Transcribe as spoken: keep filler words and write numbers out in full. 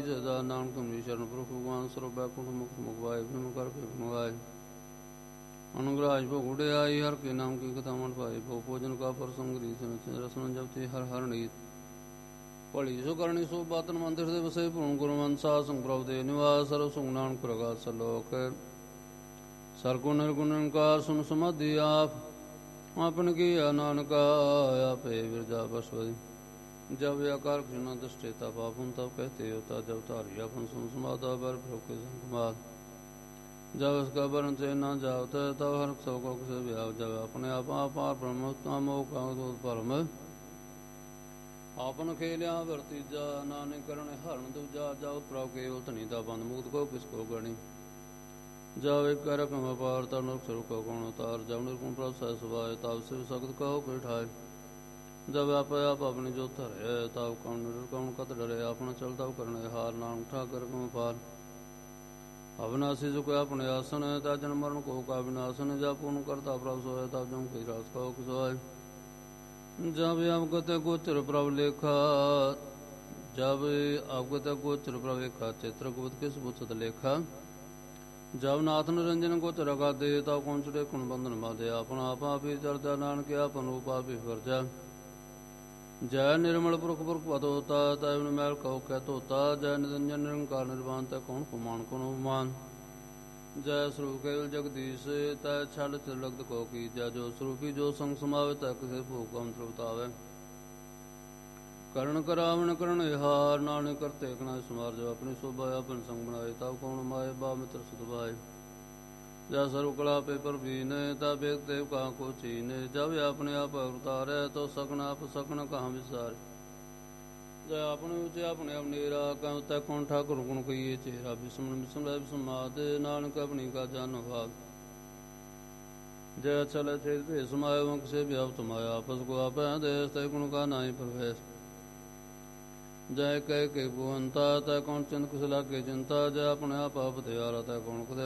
ਜਦਾ ਨਾਨਕ ਤੁਮਰੀ ਸ਼ਰਨ ਪ੍ਰਭ ਭਗਵਾਨ ਸਰਬ ਬੈਕੁੰਠ ਮੁਕਤ ਮੁਕਵਾਏ ਬਿਨ ਕਰ ਕੇ ਮੰਗਾਏ अनुग्राज भोग उड़ाई हर के नाम की कथा मन पाए भो भोजन का प्रसंग रसन जपते हर हर नीत पढ़ी सो करनी सो बातन मंदिर से बसे पूर्ण गुरु मनसा संप्रभ दे निवास सर्व सुख नानक प्रगात सलोक सरगुण निर्गुण निकार सुन समाधि आप अपन की नानका आपे विरजा बसवदी जब आकार कृष्ण दृष्टेता पापुन तब कहते होता जब तारी अपन सुन समाधा बर प्रभु के संकुमार जब उसका वर्ण से न जाओ तब हर सब से व्याव जब अपने आप आपार परम आपन खेलिया वर्तीजा नानक करण हरण दूजा जाओ प्रभ के उतनी दा बंद मुक्त को किसको गणी जब एक करक में अपार तब नरक स्वरूप को कौन उतार जब निर्गुण प्रभ सह सुभाए तब शिव सख्त कहो बैठाए जब आप आप अपने जो थर है तब कौन निर्कौन कत डरे अपना चलता करने हार नाम उठा कर पार अविनाशी जो कोई अपने आसन है ता जन्म मरण को का विनाशन जब पूर्ण करता प्रभु सोए तब जम की रास कहो सोए जब अवगत गोचर प्रभु लेखा जब अवगत गोचर प्रभु लेखा चित्र गुप्त किस बुत लेखा जब नाथ निरंजन गोचर का दे तब कौन चुड़े कुण बंधन बाधे अपना आपा भी चर्चा नानक अपन रूपा भी वर्जा जय निर्मल पुरख पुरख पद होता तय मैल कहो कहत होता जय निरंजन निरंकार निर्वाण तय कौन कुमान कौन उपमान जय स्वरूप केवल जगदीश तय छल तिलग्ध को की जय जो स्वरूपी जो संग समावे तय किसे भूख हम त्रुतावे करण करावन करण हार नानक करते कना सुमार जब अपनी शोभा अपन संग बनाए तब कौन माए बा मित्र सुत भाई जय सर्व कला पे पर बीने तब एक देव कहाँ को चीने जब अपने आप उतारे तो सकन आप सकन कहाँ विसारे जय अपने ऊंचे अपने अपनेरा कह तय कौन ठाकुर गुण कहिए चेहरा विस्म विस्म विस्माद नानक अपनी का जान भाग जय चल छेद पे समाये वंक से व्याप तुम्हारा आपस को आप देश तय गुण का नाई प्रवेश जय कह के भुवंता तय कौन चिंत कुशला के चिंता जय अपने आप आप तैयारा तय कौन